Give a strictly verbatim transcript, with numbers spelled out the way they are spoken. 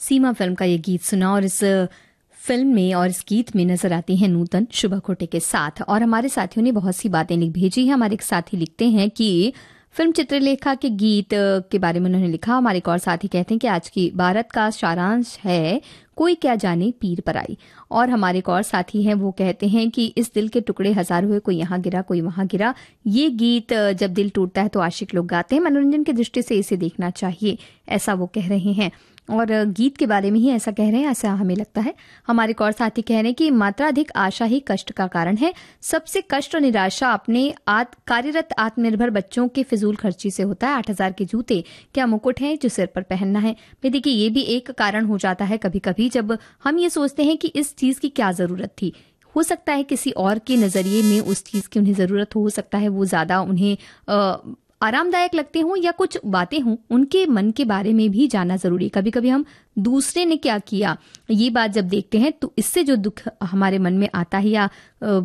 सीमा film का ये गीत सुना और इस फिल्म में और इस गीत में नजर आती हैं नूतन शुभा खोटे के साथ। और हमारे साथियों ने बहुत सी बातें लिख भेजी है। हमारे एक साथी लिखते हैं कि फिल्म चित्रलेखा के गीत के बारे में उन्होंने लिखा। हमारे एक और साथी कहते हैं कि आज की भारत का सारांश है कोई क्या जाने पीर पर आई। और हमारे एक और साथी हैं वो कहते हैं कि इस दिल के टुकड़े हजार हुए, कोई यहाँ गिरा कोई वहां गिरा। ये गीत जब दिल टूटता है तो आशिक लोग गाते हैं, मनोरंजन की दृष्टि से इसे देखना चाहिए, ऐसा वो कह रहे हैं। और गीत के बारे में ही ऐसा कह रहे हैं, ऐसा हमें लगता है। हमारे एक और साथी कह रहे हैं कि मात्राधिक आशा ही कष्ट का कारण है। सबसे कष्ट और निराशा अपने आत, कार्यरत आत्मनिर्भर बच्चों के फिजूल खर्ची से होता है। आठ हजार के जूते क्या मुकुट हैं जो सिर पर पहनना है। भाई देखिए, ये भी एक कारण हो जाता है कभी कभी, जब हम ये सोचते हैं कि इस चीज की क्या जरूरत थी। हो सकता है किसी और के नजरिए में उस चीज की उन्हें जरूरत हो, हो सकता है वो ज्यादा उन्हें आ, आरामदायक लगते हों या कुछ बातें हों, उनके मन के बारे में भी जानना जरूरी है। कभी कभी हम दूसरे ने क्या किया ये बात जब देखते हैं तो इससे जो दुख हमारे मन में आता है या